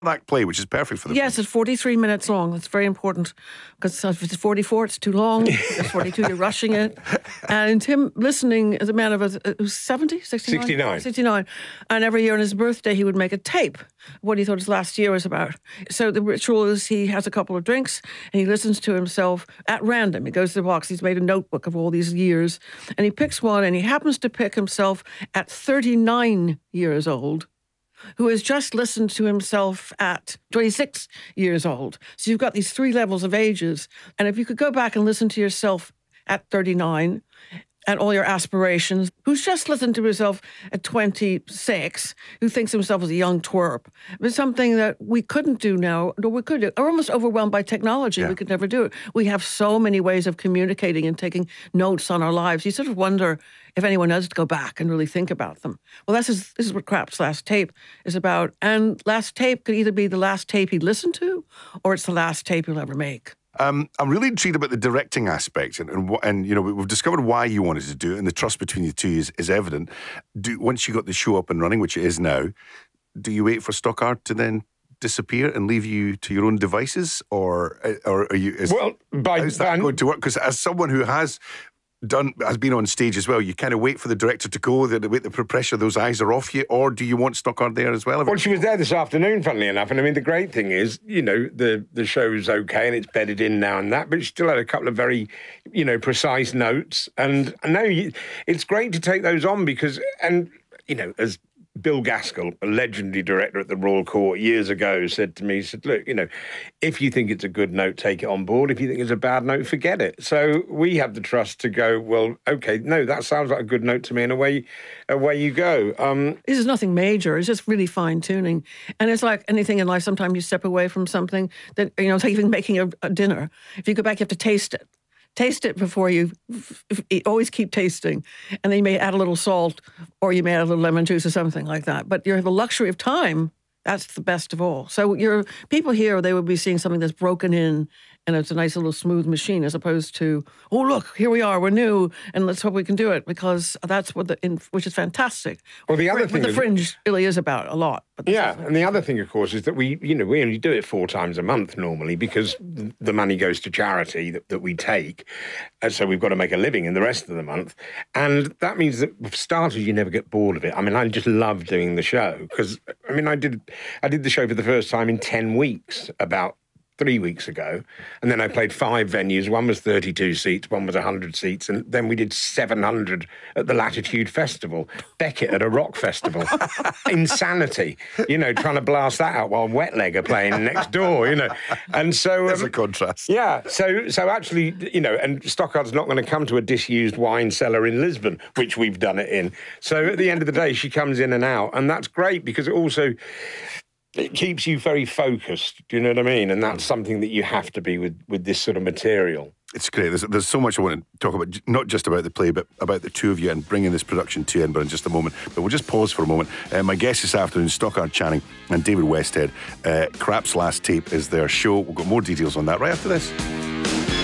That play, which is perfect for the Yes, it's 43 minutes long. That's very important, because if it's 44, it's too long. If it's 42, you're rushing it. And him listening as a man of who's 70, 69? 69. And every year on his birthday, he would make a tape of what he thought his last year was about. So the ritual is he has a couple of drinks and he listens to himself at random. He goes to the box. He's made a notebook of all these years and he picks one, and he happens to pick himself at 39 years old, who has just listened to himself at 26 years old. So you've got these three levels of ages. And if you could go back and listen to yourself at 39 and all your aspirations, who's just listened to himself at 26, who thinks himself as a young twerp, it's something that we couldn't do now, or we could do. We're almost overwhelmed by technology. Yeah. We could never do it. We have so many ways of communicating and taking notes on our lives. You sort of wonder if anyone does go back and really think about them. Well, this is what Krapp's last tape is about. And last tape could either be the last tape he listened to, or it's the last tape he'll ever make. I'm really intrigued about the directing aspect, and you know, we've discovered why you wanted to do it, and the trust between you two is evident. Once you got the show up and running, which it is now, do you wait for Stockard to then disappear and leave you to your own devices, or are you? How's that going to work? Because as someone who has been on stage as well, you kind of wait for the director to go, the pressure, those eyes are off you, or do you want Stockard there as well? Well, she was there this afternoon, funnily enough, and I mean, the great thing is, you know, the show's okay and it's bedded in now and that, but she still had a couple of very, you know, precise notes, and I know it's great to take those on because, and, you know, as Bill Gaskell, a legendary director at the Royal Court years ago, said to me, he said, look, you know, if you think it's a good note, take it on board. If you think it's a bad note, forget it. So we have the trust to go, well, okay, no, that sounds like a good note to me, and away you go. This is nothing major. It's just really fine-tuning. And it's like anything in life, sometimes you step away from something that, you know, it's like even making a dinner. If you go back, you have to taste it. Taste it before you always keep tasting. And then you may add a little salt, or you may add a little lemon juice or something like that. But you have the luxury of time. That's the best of all. So your people here, they would be seeing something that's broken in, and it's a nice little smooth machine, as opposed to, oh, look, here we are, we're new, and let's hope we can do it, because that's what which is fantastic. Well, the other thing, the Fringe really is about a lot. Yeah, and the other thing, of course, is that we only do it 4 times a month normally, because the money goes to charity that we take, and so we've got to make a living in the rest of the month, and that means that for starters, you never get bored of it. I mean, I just love doing the show, because, I mean, I did the show for the first time in 10 weeks, about 3 weeks ago, and then I played 5 venues. One was 32 seats, one was 100 seats, and then we did 700 at the Latitude Festival, Beckett at a rock festival. Insanity, you know, trying to blast that out while Wet Leg are playing next door, you know. And so there's a contrast. Yeah, so actually, you know, and Stockard's not going to come to a disused wine cellar in Lisbon, which we've done it in. So at the end of the day, she comes in and out, and that's great, because it keeps you very focused, do you know what I mean? And that's something that you have to be with this sort of material. It's great. There's so much I want to talk about, not just about the play, but about the two of you and bringing this production to Edinburgh in just a moment. But we'll just pause for a moment. My guests this afternoon, Stockard Channing and David Westhead. Krapp's last tape is their show. We've got more details on that right after this.